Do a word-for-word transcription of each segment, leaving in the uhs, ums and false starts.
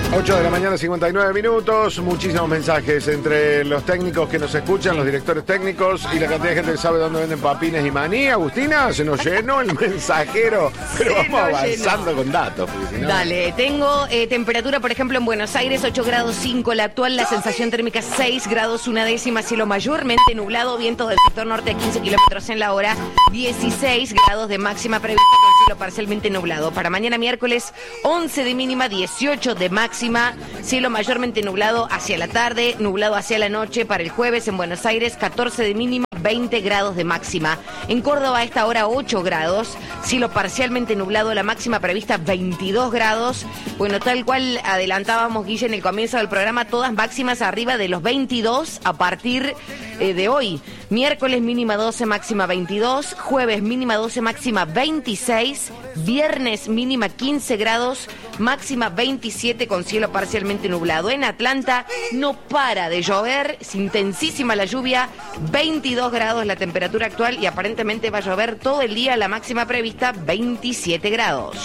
ocho de la mañana, cincuenta y nueve minutos. Muchísimos mensajes entre los técnicos que nos escuchan, los directores técnicos y la cantidad de gente que sabe dónde venden papines y maní. Agustina, se nos llenó el mensajero, pero Se vamos nos avanzando llenó. con datos. Si no... Dale, tengo eh, temperatura, por ejemplo, en Buenos Aires, ocho grados cinco, la actual, la sensación térmica seis grados una décima, cielo mayormente nublado, vientos del sector norte a quince kilómetros en la hora, dieciséis grados de máxima prevista con cielo parcialmente nublado. Para mañana miércoles, once de mínima, dieciocho de máxima, cielo mayormente nublado hacia la tarde, nublado hacia la noche. Para el jueves en Buenos Aires, catorce de mínima, veinte grados de máxima. En Córdoba a esta hora ocho grados, cielo parcialmente nublado, la máxima prevista veintidós grados. Bueno, tal cual adelantábamos, Guille, en el comienzo del programa, todas máximas arriba de los veintidós a partir eh, de hoy. Miércoles mínima doce, máxima veintidós, jueves mínima doce, máxima veintiséis, viernes mínima quince grados, máxima veintisiete con cielo parcialmente nublado. En Atlanta no para de llover, es intensísima la lluvia, veintidós grados la temperatura actual y aparentemente va a llover todo el día, la máxima prevista veintisiete grados.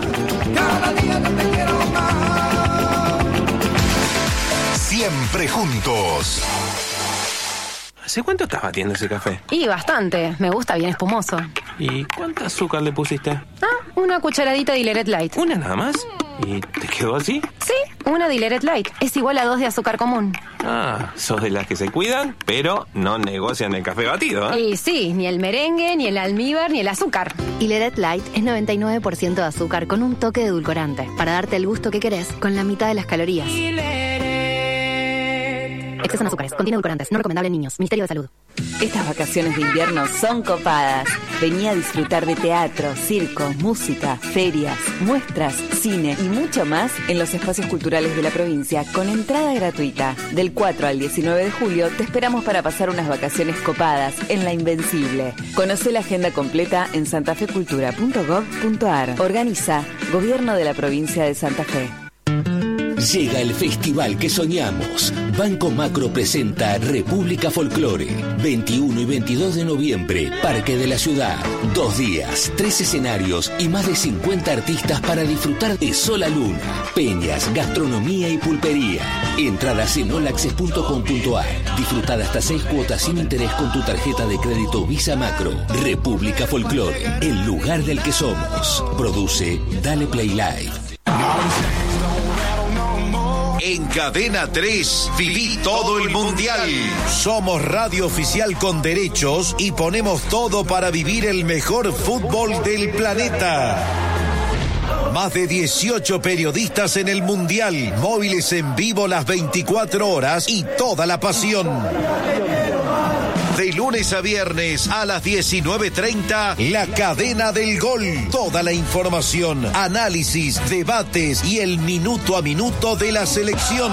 Siempre juntos. ¿Hace cuánto estás batiendo ese café? Y bastante, me gusta bien espumoso. ¿Y cuánto azúcar le pusiste? Ah, una cucharadita de Dilleret Light. ¿Una nada más? ¿Y te quedó así? Sí, una Dilleret Light. Es igual a dos de azúcar común. Ah, sos de las que se cuidan, pero no negocian el café batido, ¿eh? Y sí, ni el merengue, ni el almíbar, ni el azúcar. Dilleret Light es noventa y nueve por ciento de azúcar con un toque de edulcorante, para darte el gusto que querés con la mitad de las calorías. Exceso en azúcares, contiene edulcorantes, no recomendable en niños. Ministerio de Salud. Estas vacaciones de invierno son copadas. Vení a disfrutar de teatro, circo, música, ferias, muestras, cine y mucho más en los espacios culturales de la provincia con entrada gratuita. Del cuatro al diecinueve de julio te esperamos para pasar unas vacaciones copadas en La Invencible. Conocé la agenda completa en santafecultura punto gov punto ar. Organiza Gobierno de la Provincia de Santa Fe. Llega el festival que soñamos. Banco Macro presenta República Folclore. veintiuno y veintidós de noviembre, Parque de la Ciudad. Dos días, tres escenarios y más de cincuenta artistas para disfrutar de Sola Luna, peñas, gastronomía y pulpería. Entradas en olaccess punto com punto ar. Disfrutar hasta seis cuotas sin interés con tu tarjeta de crédito Visa Macro. República Folclore, el lugar del que somos. Produce Dale Play Live. En Cadena tres, viví todo el Mundial. Somos radio oficial con derechos y ponemos todo para vivir el mejor fútbol del planeta. Más de dieciocho periodistas en el Mundial, móviles en vivo las veinticuatro horas y toda la pasión. De lunes a viernes a las diecinueve treinta, La Cadena del Gol. Toda la información, análisis, debates y el minuto a minuto de la selección.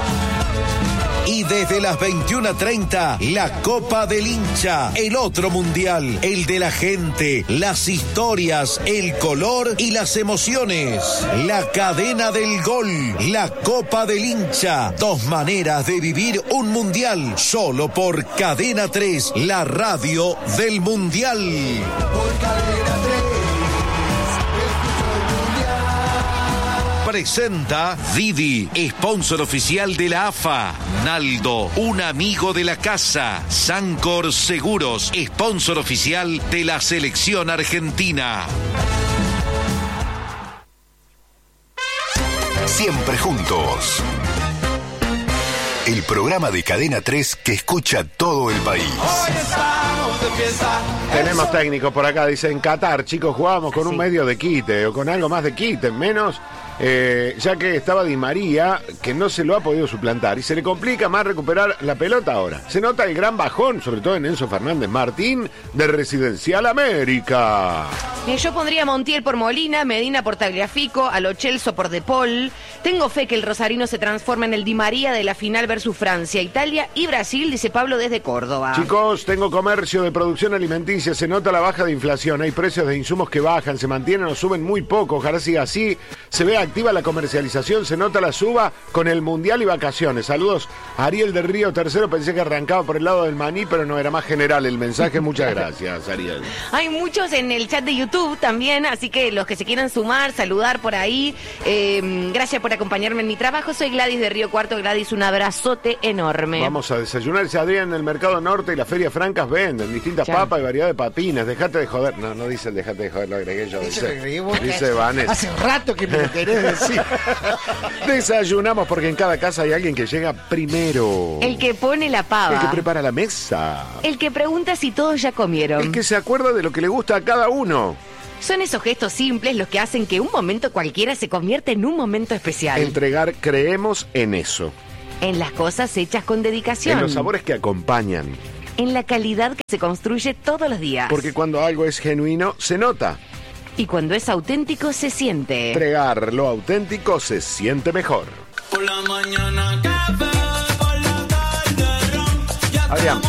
Y desde las veintiuna treinta, la Copa del Hincha, el otro mundial, el de la gente, las historias, el color y las emociones. La Cadena del Gol, la Copa del Hincha, dos maneras de vivir un mundial, solo por Cadena tres, la radio del mundial. Por Cadena tres. Presenta Didi, sponsor oficial de la A F A. Naldo, un amigo de la casa. Sancor Seguros, sponsor oficial de la selección argentina. Siempre juntos. El programa de Cadena tres que escucha todo el país. Tenemos técnicos por acá, dice en Qatar, chicos, jugábamos con un medio de quite o con algo más de quite, menos, eh, ya que estaba Di María, que no se lo ha podido suplantar y se le complica más recuperar la pelota ahora. Se nota el gran bajón, sobre todo en Enzo Fernández Martín, de Residencial América. Eh, yo pondría a Montiel por Molina, Medina por Tagliafico, a Lo Celso por De Paul. Tengo fe que el rosarino se transforma en el Di María de la final versus Francia, Italia y Brasil, dice Pablo desde Córdoba. Chicos, tengo comercio de producción alimenticia, se nota la baja de inflación, hay precios de insumos que bajan, se mantienen o suben muy poco, ojalá siga así, Se ve activa la comercialización, se nota la suba con el Mundial y vacaciones. Saludos, Ariel del Río Tercero. Pensé que arrancaba por el lado del maní, pero no, era más general el mensaje. Muchas gracias, Ariel. Hay muchos en el chat de YouTube también, así que los que se quieran sumar, saludar por ahí. Eh, gracias por acompañarme en mi trabajo. Soy Gladys de Río Cuarto. Gladys, un abrazote enorme. Vamos a desayunar. Dice Adrián, en el Mercado Norte y las ferias francas venden distintas Ya. papas y variedad de papinas. Dejate de joder. No, no dice dejate de joder, lo agregué yo. Eso Dice, lo agregué vos, dice que Vanessa. hace rato que me lo querés decir. Desayunamos porque en cada casa hay alguien que llega primero. El que pone la pava. El que prepara la mesa. El que pregunta si todos ya comieron. El que se acuerda de lo que le gusta a cada uno. Son esos gestos simples los que hacen que un momento cualquiera se convierta en un momento especial. Entregar, creemos en eso. En las cosas hechas con dedicación. En los sabores que acompañan. En la calidad que se construye todos los días. Porque cuando algo es genuino, se nota. Y cuando es auténtico, se siente. Entregar lo auténtico se siente mejor. Por la mañana café, por la tarde ron. Ya Adrián.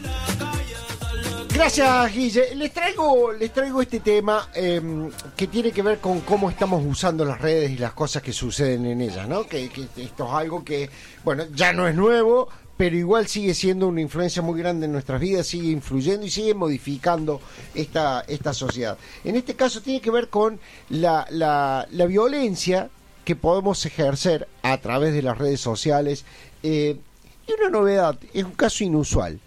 Gracias, Guille. Les traigo, les traigo este tema eh, que tiene que ver con cómo estamos usando las redes y las cosas que suceden en ellas, ¿no? Que, que esto es algo que, bueno, ya no es nuevo, pero igual sigue siendo una influencia muy grande en nuestras vidas, sigue influyendo y sigue modificando esta, esta sociedad. En este caso tiene que ver con la, la, la violencia que podemos ejercer a través de las redes sociales. Eh, y una novedad, es un caso inusual.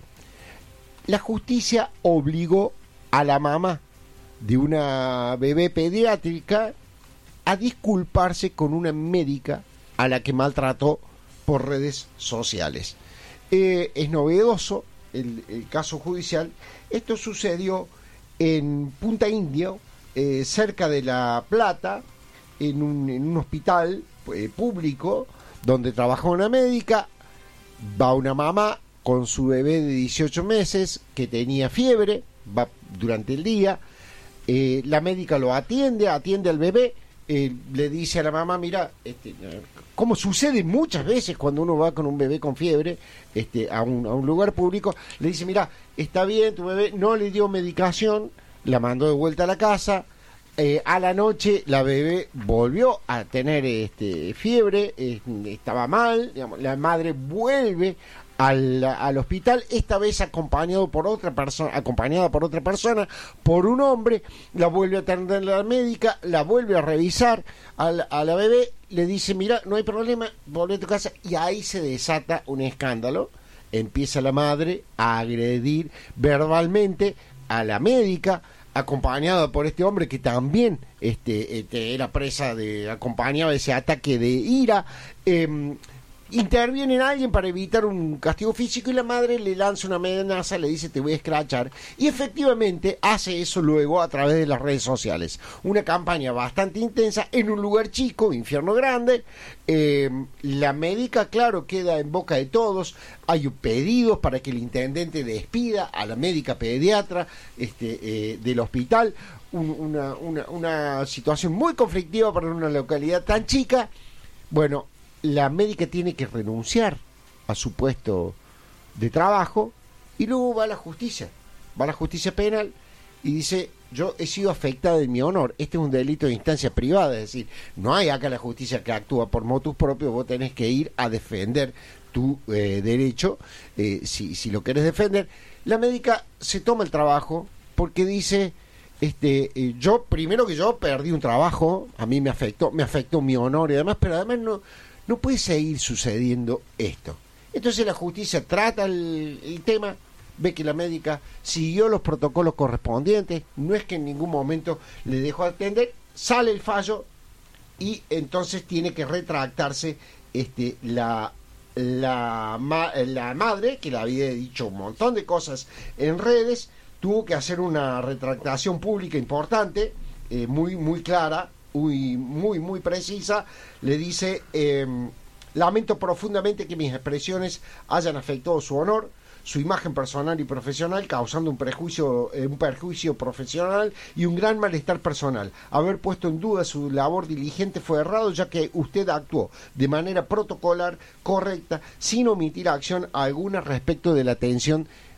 La justicia obligó a la mamá de una bebé pediátrica a disculparse con una médica a la que maltrató por redes sociales. Eh, es novedoso el, el caso judicial. Esto sucedió en Punta Indio, eh, cerca de La Plata, en un, en un hospital eh, público donde trabajaba una médica. Va una mamá con su bebé de dieciocho meses que tenía fiebre, va durante el día. Eh, la médica lo atiende, atiende al bebé. Eh, le dice a la mamá, mira, este, como sucede muchas veces cuando uno va con un bebé con fiebre este, a, un, a un lugar público, le dice, mira, está bien, tu bebé no le dio medicación, la mandó de vuelta a la casa. Eh, a la noche la bebé volvió a tener este, fiebre, eh, estaba mal, digamos, la madre vuelve al, al hospital, esta vez acompañado por otra persona, acompañada por otra persona, por un hombre, la vuelve a atender la médica, la vuelve a revisar a la, a la bebé, le dice, mira, no hay problema, volvé a tu casa, y ahí se desata un escándalo. Empieza la madre a agredir verbalmente a la médica, acompañada por este hombre que también este, este era presa de, acompañaba ese ataque de ira. eh, Interviene alguien para evitar un castigo físico y la madre le lanza una amenaza, le dice te voy a escrachar, y efectivamente hace eso luego a través de las redes sociales. Una campaña bastante intensa en un lugar chico, infierno grande. Eh, la médica, claro, queda en boca de todos. Hay pedidos para que el intendente despida a la médica pediatra este, eh, del hospital. Un, una, una, una situación muy conflictiva para una localidad tan chica. Bueno, la médica tiene que renunciar a su puesto de trabajo y luego va a la justicia, va a la justicia penal y dice, yo he sido afectada en mi honor, este es un delito de instancia privada, es decir, no hay acá la justicia que actúa por motus propio, vos tenés que ir a defender tu eh, derecho, eh, si, si lo querés defender. La médica se toma el trabajo porque dice, este, eh, yo, primero que yo perdí un trabajo, a mí me afectó, me afectó mi honor y además, pero además no No puede seguir sucediendo esto. Entonces la justicia trata el, el tema, ve que la médica siguió los protocolos correspondientes, no es que en ningún momento le dejó atender, sale el fallo y entonces tiene que retractarse este, la, la, la madre, que le había dicho un montón de cosas en redes, tuvo que hacer una retractación pública importante, eh, muy, muy clara, muy, muy, muy precisa. Le dice, eh, lamento profundamente que mis expresiones hayan afectado su honor, su imagen personal y profesional, causando un prejuicio, eh, un perjuicio profesional y un gran malestar personal. Haber puesto en duda su labor diligente fue errado, ya que usted actuó de manera protocolar, correcta, sin omitir acción alguna respecto de la atención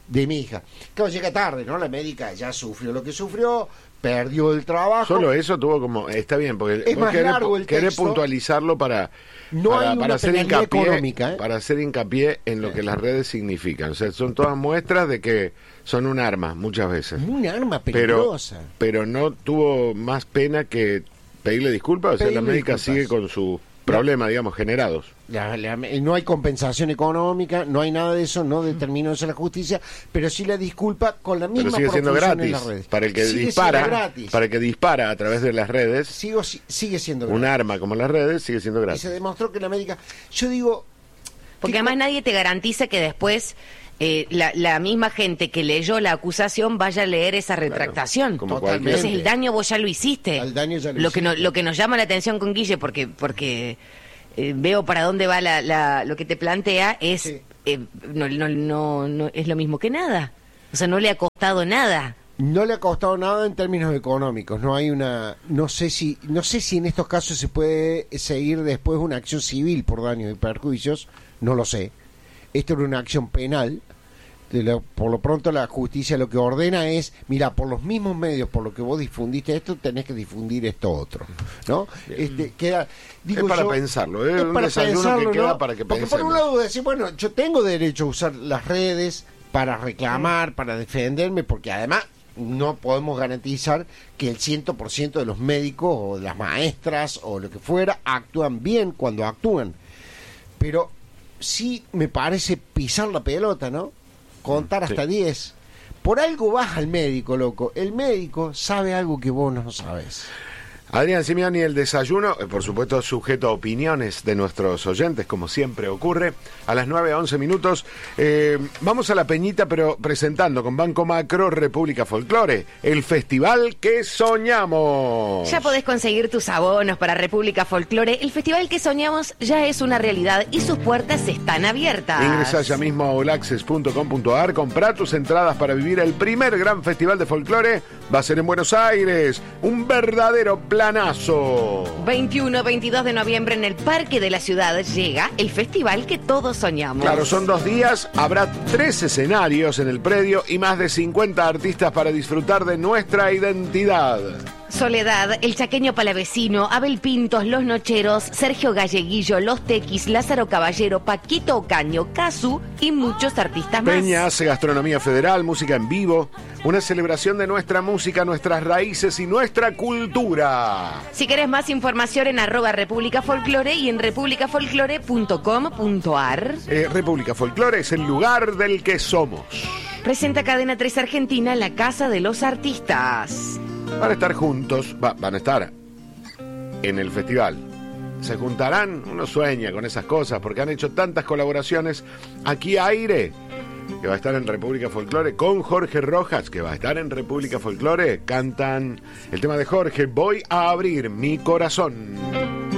de mi hija. Claro, llega tarde, ¿no? La médica ya sufrió lo que sufrió, perdió el trabajo. Solo eso tuvo como, está bien, porque Es vos más querés, largo el querés texto. puntualizarlo para, No para, hay una para hacer penalidad hincapié, económica, ¿eh? para hacer hincapié en lo que las redes significan. O sea, son todas muestras de que son un arma muchas veces. Un arma Pero, peligrosa. pero no tuvo más pena que pedirle disculpas. O sea, la Pedirle médica disculpas. sigue con sus problemas, digamos, generados. La- la- no hay compensación económica, no hay nada de eso, no determinó eso la justicia, pero sí la disculpa con la misma Pero sigue siendo profusión en gratis. las redes. Para el que Sigue dispara, siendo gratis. para el que dispara a través de las redes, Sigo, si- sigue siendo gratis. un arma como las redes sigue siendo Y gratis. se demostró que la médica, yo digo, Porque ¿qué además co- nadie te garantiza que después eh, la, la misma gente que leyó la acusación vaya a leer esa retractación. como Totalmente. Entonces el daño vos ya lo hiciste. Al daño ya lo lo que no- hiciste. lo que nos llama la atención con Guille, porque porque eh, veo para dónde va la, la- lo que te plantea, es Sí. eh, no, no, no, no es lo mismo que nada. O sea, no le ha costado nada. no le ha costado nada en términos económicos, no hay una, no sé si, no sé si en estos casos se puede seguir después una acción civil por daños y perjuicios, no lo sé. Esto era una acción penal. De lo- por lo pronto la justicia lo que ordena es, mira, por los mismos medios por lo que vos difundiste esto, tenés que difundir esto otro, ¿no? Este, queda, digo Es para yo, pensarlo, ¿eh? es Un para desayuno pensarlo, que queda ¿no? para que Porque por un pensemos. lado decir, bueno, yo tengo derecho a usar las redes para reclamar, para defenderme, porque además no podemos garantizar que el cien por ciento de los médicos o de las maestras o lo que fuera actúan bien cuando actúan. Pero sí me parece pisar la pelota, ¿no? Contar hasta diez. Por algo vas al médico, loco. El médico sabe algo que vos no sabes. Adrián Simiani, el desayuno, eh, por supuesto sujeto a opiniones de nuestros oyentes, como siempre ocurre, a las nueve a once minutos. Eh, vamos a la peñita, pero presentando con Banco Macro República Folclore, el festival que soñamos. Ya podés conseguir tus abonos para República Folclore. El festival que soñamos ya es una realidad y sus puertas están abiertas. Ingresa ya mismo a olaxes punto com punto ar, comprá tus entradas para vivir el primer gran festival de folclore. Va a ser en Buenos Aires, un verdadero planazo. veintiuno veintidós de noviembre en el Parque de la Ciudad llega el festival que todos soñamos. Claro, son dos días, habrá tres escenarios en el predio y más de cincuenta artistas para disfrutar de nuestra identidad. Soledad, El Chaqueño Palavecino, Abel Pintos, Los Nocheros, Sergio Galleguillo, Los Tequis, Lázaro Caballero, Paquito Ocaño, Casu y muchos artistas más. Peña hace gastronomía federal, música en vivo, una celebración de nuestra música, nuestras raíces y nuestra cultura. Si querés más información en arroba República Folclore y en república folclore punto com punto ar. Eh, República Folclore es el lugar del que somos. Presenta Cadena tres Argentina, la Casa de los Artistas. Van a estar juntos, va- van a estar en el festival. Se juntarán, uno sueña con esas cosas porque han hecho tantas colaboraciones. Aquí Aire, que va a estar en República Folclore, con Jorge Rojas, que va a estar en República Folclore. Cantan el tema de Jorge, Voy a abrir mi corazón.